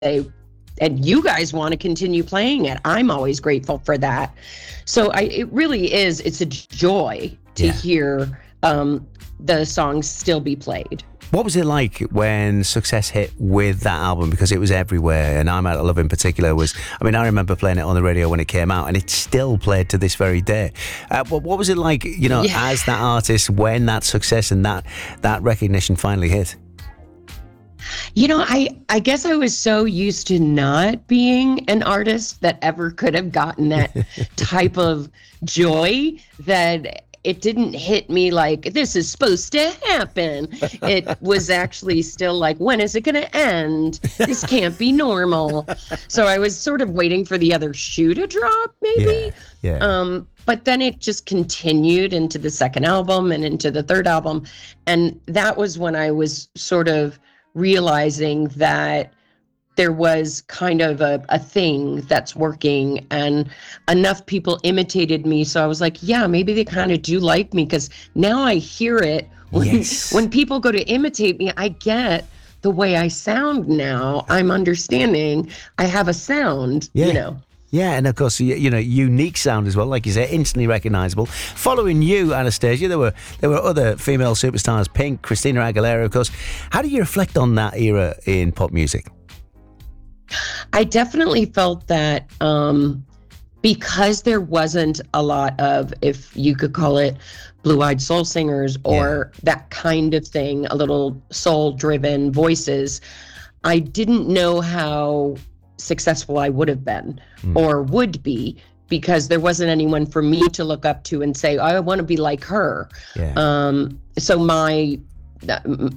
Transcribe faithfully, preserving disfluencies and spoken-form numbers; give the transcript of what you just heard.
and you guys want to continue playing it. I'm always grateful for that. So I, it really is, it's a joy to Yeah. hear um, the songs still be played. What was it like when Success hit with that album? Because it was everywhere, and I'm Out of Love in particular was, I mean, I remember playing it on the radio when it came out, and it's still played to this very day. Uh, but what was it like, you know, Yeah. as that artist, when that success and that that recognition finally hit? You know, I, I guess I was so used to not being an artist that ever could have gotten that type of joy that it didn't hit me like, this is supposed to happen. It was actually still like, when is it going to end? This can't be normal. So I was sort of waiting for the other shoe to drop, maybe. Yeah, yeah. Um, but then it just continued into the second album and into the third album. And that was when I was sort of realizing that there was kind of a, a thing that's working, and enough people imitated me. So I was like, yeah, maybe they kind of do like me, because now I hear it. When, Yes. when people go to imitate me, I get the way I sound now. I'm understanding I have a sound, Yeah. you know. Yeah, and of course, you, you know, unique sound as well, like you say, instantly recognisable. Following you, Anastacia, there were there were other female superstars, Pink, Christina Aguilera, of course. How do you reflect on that era in pop music? I definitely felt that um, because there wasn't a lot of, if you could call it, blue-eyed soul singers or that kind of thing, a little soul-driven voices, I didn't know how successful I would have been mm. or would be, because there wasn't anyone for me to look up to and say, I want to be like her. Yeah. Um, so my